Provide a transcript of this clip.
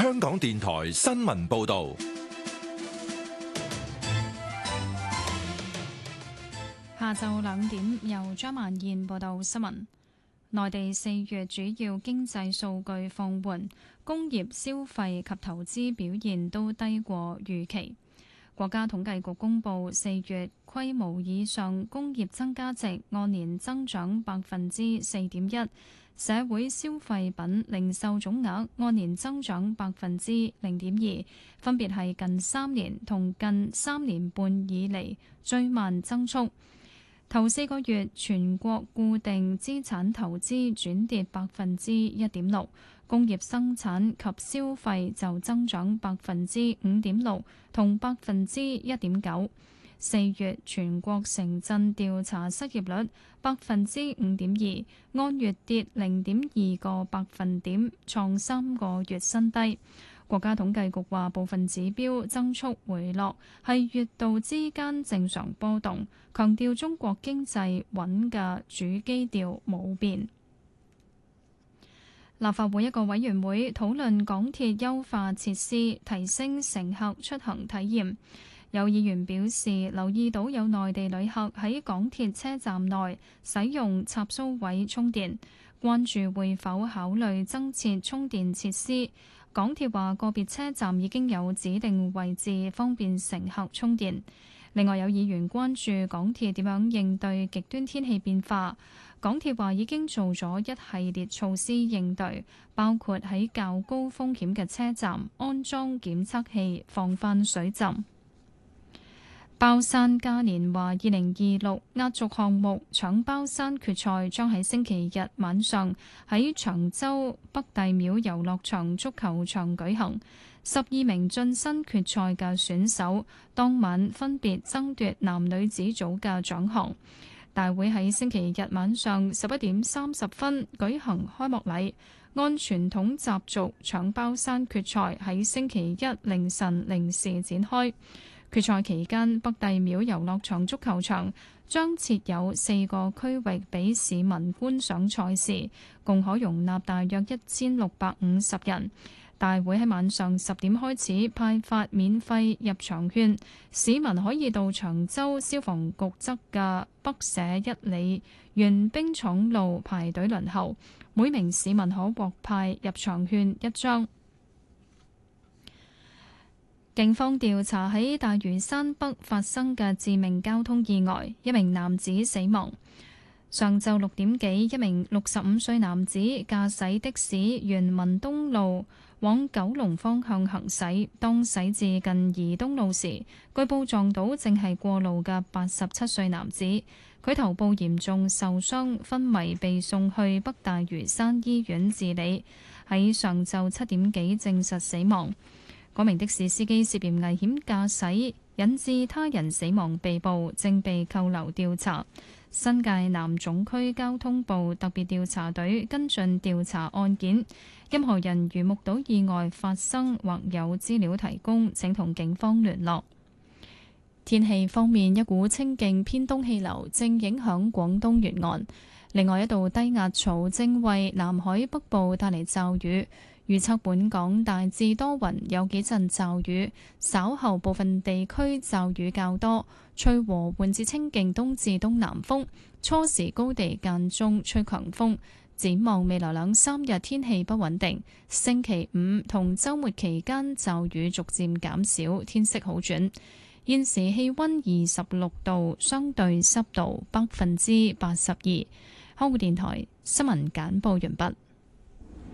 香港電台新聞報道。 下晝2點，由張曼燕報道新聞。內地4月主要經濟數據放緩，工業消費及投資表現都低過預期。國家統計局公布4月規模以上工業增加值按年增長4.1%，社會消費品零售總額按年增長0.2%，分別係近3年同近3年半以嚟最慢增速。頭4個月，全國固定資產投資轉跌1.6%，工業生產及消費就增長5.6%同1.9%。4月全國城鎮調查失業率5.2%，按月跌0.2個百分點，創3個月新低。國家統計局話，部分指標增速回落係月度之間正常波動，強調中國經濟穩嘅主基調冇變。立法會一個委員會討論港鐵優化設施，提升乘客出行體驗。有議員表示，留意到有內地旅客喺港鐵車站內使用插蘇位充電，關注會否考慮增設充電設施。港鐵話個別車站已經有指定位置方便乘客充電。另外有議員關注港鐵點樣應對極端天氣變化。港鐵話已經做咗一系列措施應對，包括喺較高風險嘅車站安裝檢測器防範水浸。包山嘉年華2026壓軸項目搶包山決賽將喺星期日晚上喺長洲北帝廟遊樂場足球場舉行。12名晉身決賽嘅選手當晚分別爭奪男女子組嘅獎項。大會喺星期日晚上11點30分舉行開幕禮，按傳統習俗搶包山決賽喺星期一凌晨0時展開。決賽期間，北帝廟遊樂場足球場將設有4個區域俾市民觀賞賽事，共可容納大約1650人。大會喺晚上10點開始派發免費入場券，市民可以到長洲消防局側嘅北社1里沿冰廠路排隊輪候，每名市民可獲派入場券1張。警方調查喺大嶼山北發生嘅致命交通意外，一名男子死亡。上晝6點幾，一名65歲男子駕駛的士沿文東路往九龍方向行駛，當駛至近怡東路時，據報撞到正係過路嘅87歲男子，佢頭部嚴重受傷，昏迷被送去北大嶼山醫院治理，喺上晝7點幾證實死亡。嗰名的士司機涉嫌危險駕駛，引致他人死亡被捕，正被扣留調查。新界南總區交通部特別調查隊跟進調查案件，任何人如目睹意外發生或有資料提供，請同警方聯絡。天氣方面，一股清勁偏東氣流正影響廣東沿岸，另外一道低壓槽正為南海北部帶嚟驟雨。預測本港大致多雲，有幾陣驟雨，稍後部分地區驟雨較多，吹和緩至清勁東至東南風，初時高地間中吹強風。展望未來2-3日天氣不穩定，星期5同週末期間驟雨逐漸減少，天色好轉。現時氣溫26度，相對濕度82%。香港電台新聞簡報完畢。